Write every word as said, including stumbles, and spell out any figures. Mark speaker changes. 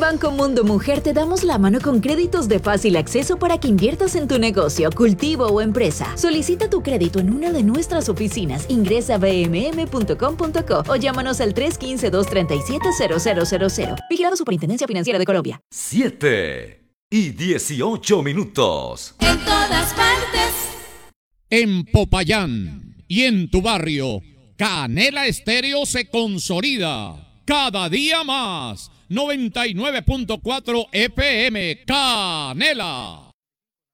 Speaker 1: Banco Mundo Mujer te damos la mano con créditos de fácil acceso para que inviertas en tu negocio, cultivo o empresa. Solicita tu crédito en una de nuestras oficinas. Ingresa a b m m punto com punto co o llámanos al tres uno cinco, dos tres siete, cero cero cero cero. Vigilado Superintendencia Financiera de Colombia.
Speaker 2: siete y dieciocho minutos.
Speaker 3: En todas partes.
Speaker 4: En Popayán y en tu barrio, Canela Estéreo se consolida. Cada día más. noventa y nueve punto cuatro F M. Canela.